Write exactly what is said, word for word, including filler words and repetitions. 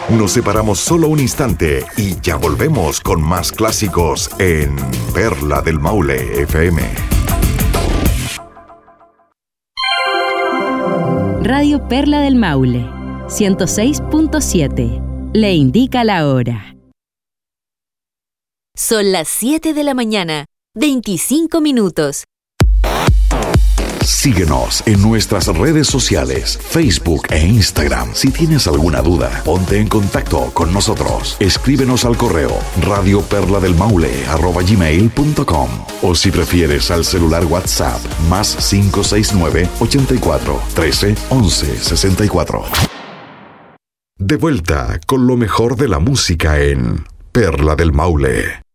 Nos separamos solo un instante y ya volvemos con más clásicos en Perla del Maule F M. Radio Perla del Maule, ciento seis punto siete. Le indica la hora. Son las siete de la mañana, veinticinco minutos. Síguenos en nuestras redes sociales, Facebook e Instagram. Si tienes alguna duda, ponte en contacto con nosotros. Escríbenos al correo radioperladelmaule arroba gmail punto com o si prefieres al celular WhatsApp más cinco seis nueve, ochenta y cuatro, trece, once, sesenta y cuatro. De vuelta con lo mejor de la música en Perla del Maule.